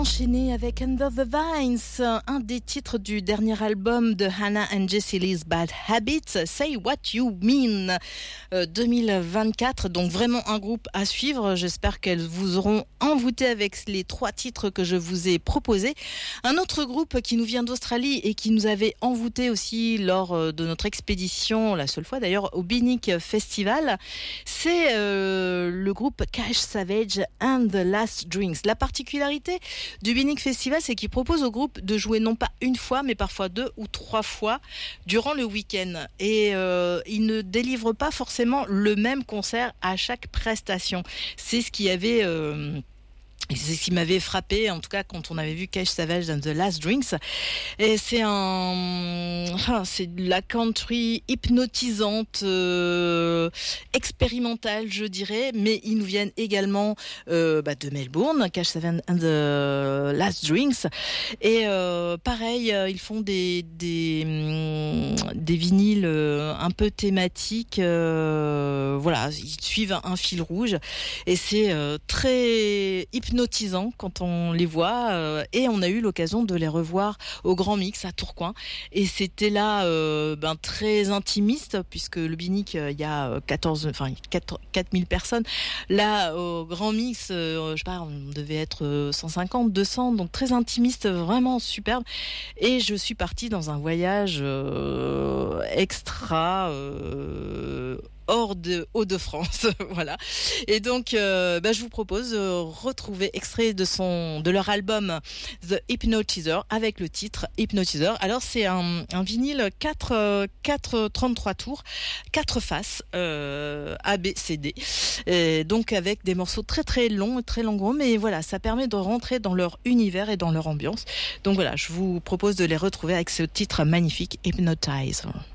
Enchaîné avec Under the Vines, un des titres du dernier album de Hannah and Jesse Lee's Bad Habits, Say What You Mean, 2024. Donc vraiment un groupe à suivre. J'espère qu'elles vous auront envoûté avec les 3 titres que je vous ai proposés. Un autre groupe qui nous vient d'Australie et qui nous avait envoûté aussi lors de notre expédition, la seule fois d'ailleurs, au Binic Festival, c'est le groupe Cash Savage and the Last Drinks. La particularité du Binic Festival, c'est qu'il propose au groupe de jouer non pas une fois, mais parfois 2 ou 3 fois durant le week-end. Et il ne délivre pas forcément le même concert à chaque prestation. C'est ce qui avait... c'est ce qui m'avait frappé, en tout cas quand on avait vu Cash Savage and the Last Drinks. Et c'est de la country hypnotisante, expérimentale, je dirais. Mais ils nous viennent également de Melbourne, Cash Savage and the Last Drinks. Et pareil, ils font des vinyles un peu thématiques. Voilà, ils suivent un fil rouge et c'est très hypnotisant quand on les voit, et on a eu l'occasion de les revoir au Grand Mix à Tourcoing, et c'était là très intimiste, puisque le Binic il y a 4000 personnes. Là au Grand Mix, je sais pas, on devait être 150, 200, donc très intimiste, vraiment superbe. Et je suis partie dans un voyage extra hors de Hauts-de-France, voilà. Et donc, je vous propose de retrouver extrait de leur album The Hypnotizer avec le titre Hypnotizer. Alors, c'est un vinyle 33 tours, 4 faces, A, B, C, D. Et donc, avec des morceaux très très longs et très longs, mais voilà, ça permet de rentrer dans leur univers et dans leur ambiance. Donc voilà, je vous propose de les retrouver avec ce titre magnifique, Hypnotizer.